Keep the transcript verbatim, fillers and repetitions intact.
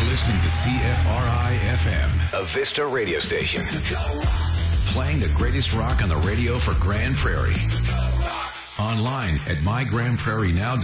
listening to C F R I F M, a Vista radio station. Playing the greatest rock on the radio for Grand Prairie. Online at my grand prairie now